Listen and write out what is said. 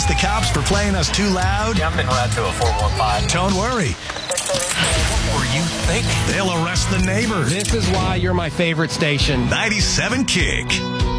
the cops for playing us too loud? Yeah, I've been read to a 415. Don't worry. What were you thinking? They'll arrest the neighbors. This is why you're my favorite station. 97 Kick.